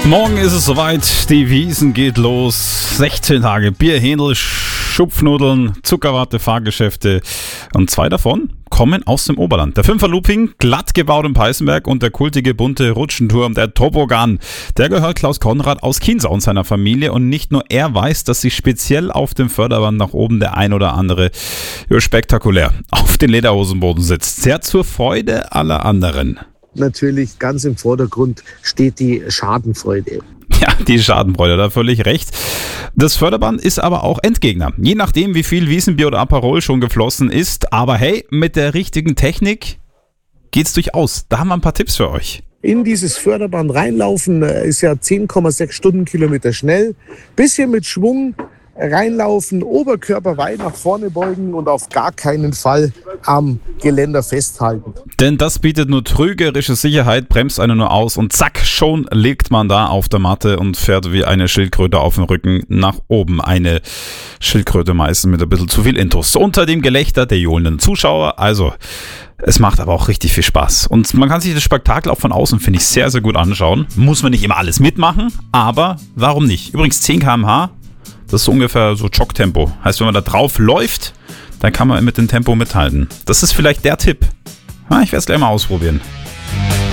Morgen ist es soweit, die Wiesn geht los. 16 Tage Bier, Händel, Schupfnudeln, Zuckerwatte, Fahrgeschäfte und 2 davon kommen aus dem Oberland. Der Fünfer-Looping, glatt gebaut im Peißenberg und der kultige bunte Rutschenturm, der Toboggan. Der gehört Klaus Konrad aus Chiemsau und seiner Familie und nicht nur er weiß, dass sich speziell auf dem Förderband nach oben der ein oder andere spektakulär auf den Lederhosenboden sitzt. Sehr zur Freude aller anderen. Natürlich ganz im Vordergrund steht die Schadenfreude. Ja, die Schadenfreude, da völlig recht. Das Förderband ist aber auch Endgegner. Je nachdem, wie viel Wiesenbier oder Aperol schon geflossen ist. Aber hey, mit der richtigen Technik geht's durchaus. Da haben wir ein paar Tipps für euch. In dieses Förderband reinlaufen ist ja 10,6 Stundenkilometer schnell. Bisschen mit Schwung reinlaufen, Oberkörper weit nach vorne beugen und auf gar keinen Fall am Geländer festhalten. Denn das bietet nur trügerische Sicherheit, bremst einen nur aus und zack, schon liegt man da auf der Matte und fährt wie eine Schildkröte auf dem Rücken nach oben. Eine Schildkröte meistens mit ein bisschen zu viel Intus. Unter dem Gelächter der johlenden Zuschauer, also es macht aber auch richtig viel Spaß. Und man kann sich das Spektakel auch von außen, finde ich, sehr, sehr gut anschauen. Muss man nicht immer alles mitmachen, aber warum nicht? Übrigens 10 km/h. Das ist ungefähr so Jogtempo. Heißt, wenn man da drauf läuft, dann kann man mit dem Tempo mithalten. Das ist vielleicht der Tipp. Ich werde es gleich mal ausprobieren.